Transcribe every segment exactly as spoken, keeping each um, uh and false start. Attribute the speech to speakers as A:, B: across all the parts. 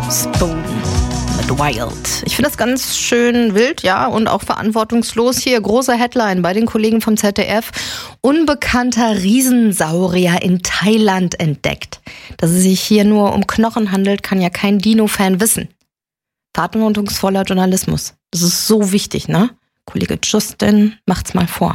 A: Spoon mit Wild. Ich finde das ganz schön wild, ja, und auch verantwortungslos. Hier große Headline bei den Kollegen vom Z D F. Unbekannter Riesensaurier in Thailand entdeckt. Dass es sich hier nur um Knochen handelt, kann ja kein Dino-Fan wissen. Verantwortungsvoller Journalismus. Das ist so wichtig, ne? Kollege Justin macht's mal vor.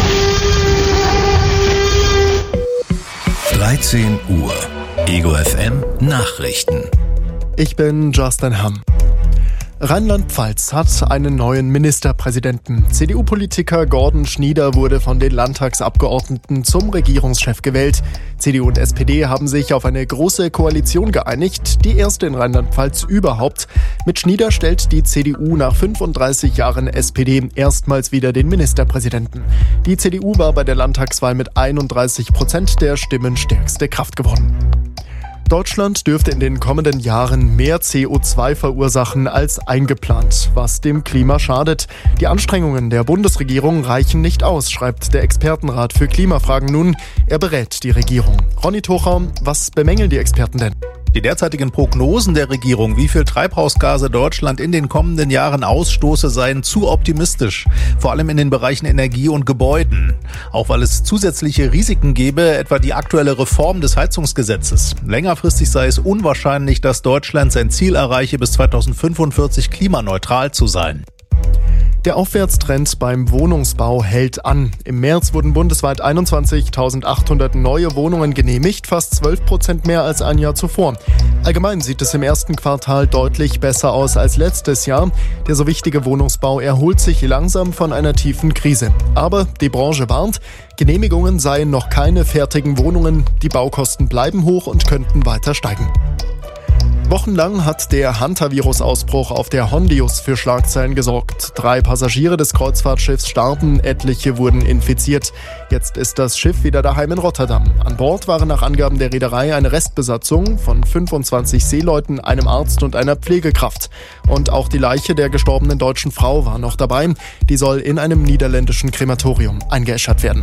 B: dreizehn Uhr. Ego F M Nachrichten.
C: Ich bin Justin Hamm. Rheinland-Pfalz hat einen neuen Ministerpräsidenten. C D U-Politiker Gordon Schnieder wurde von den Landtagsabgeordneten zum Regierungschef gewählt. C D U und S P D haben sich auf eine große Koalition geeinigt, die erste in Rheinland-Pfalz überhaupt. Mit Schnieder stellt die C D U nach fünfunddreißig Jahren S P D erstmals wieder den Ministerpräsidenten. Die C D U war bei der Landtagswahl mit einunddreißig Prozent der Stimmen stärkste Kraft geworden. Deutschland dürfte in den kommenden Jahren mehr C O zwei verursachen als eingeplant, was dem Klima schadet. Die Anstrengungen der Bundesregierung reichen nicht aus, schreibt der Expertenrat für Klimafragen nun. Er berät die Regierung. Ronny Tochau, was bemängeln die Experten denn?
D: Die derzeitigen Prognosen der Regierung, wie viel Treibhausgase Deutschland in den kommenden Jahren ausstoße, seien zu optimistisch. Vor allem in den Bereichen Energie und Gebäuden. Auch weil es zusätzliche Risiken gäbe, etwa die aktuelle Reform des Heizungsgesetzes. Längerfristig sei es unwahrscheinlich, dass Deutschland sein Ziel erreiche, bis zweitausendfünfundvierzig klimaneutral zu sein.
C: Der Aufwärtstrend beim Wohnungsbau hält an. Im März wurden bundesweit einundzwanzigtausendachthundert neue Wohnungen genehmigt, fast zwölf Prozent mehr als ein Jahr zuvor. Allgemein sieht es im ersten Quartal deutlich besser aus als letztes Jahr. Der so wichtige Wohnungsbau erholt sich langsam von einer tiefen Krise. Aber die Branche warnt, Genehmigungen seien noch keine fertigen Wohnungen. Die Baukosten bleiben hoch und könnten weiter steigen. Wochenlang hat der Hantavirus-Ausbruch auf der Hondius für Schlagzeilen gesorgt. Drei Passagiere des Kreuzfahrtschiffs starben, etliche wurden infiziert. Jetzt ist das Schiff wieder daheim in Rotterdam. An Bord waren nach Angaben der Reederei eine Restbesatzung von fünfundzwanzig Seeleuten, einem Arzt und einer Pflegekraft. Und auch die Leiche der gestorbenen deutschen Frau war noch dabei. Die soll in einem niederländischen Krematorium eingeäschert werden.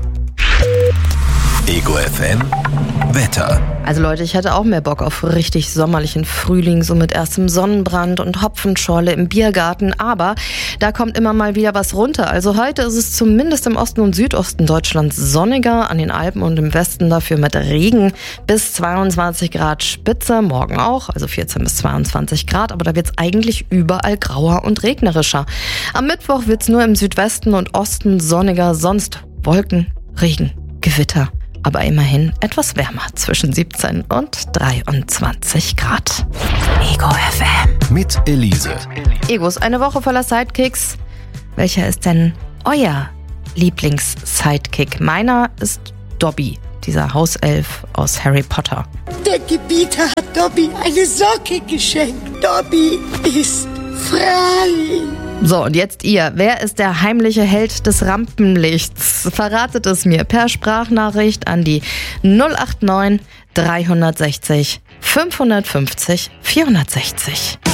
B: Ego F M Wetter.
A: Also Leute, ich hätte auch mehr Bock auf richtig sommerlichen Frühling, so mit erstem Sonnenbrand und Hopfenschorle im Biergarten. Aber da kommt immer mal wieder was runter. Also heute ist es zumindest im Osten und Südosten Deutschlands sonniger, an den Alpen und im Westen dafür mit Regen bis zweiundzwanzig Grad Spitze. Morgen auch, also vierzehn bis zweiundzwanzig Grad. Aber da wird es eigentlich überall grauer und regnerischer. Am Mittwoch wird es nur im Südwesten und Osten sonniger, sonst Wolken, Regen, Gewitter. Aber immerhin etwas wärmer, zwischen siebzehn und dreiundzwanzig Grad. Ego F M.
B: Mit Elise.
A: Egos, eine Woche voller Sidekicks. Welcher ist denn euer Lieblings-Sidekick? Meiner ist Dobby, dieser Hauself aus Harry Potter.
E: Der Gebieter hat Dobby eine Socke geschenkt. Dobby ist frei.
A: So, und jetzt ihr. Wer ist der heimliche Held des Rampenlichts? Verratet es mir per Sprachnachricht an die null acht neun drei sechzig fünfhundertfünfzig vierhundertsechzig.